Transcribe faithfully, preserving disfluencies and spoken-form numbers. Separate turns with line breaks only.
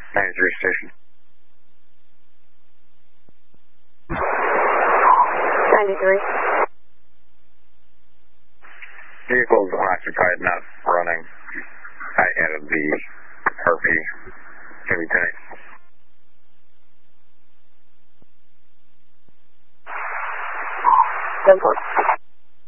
ninety-three station.
ninety-three.
Vehicle's unoccupied, not running. I added the R P heavy tank.
ten four.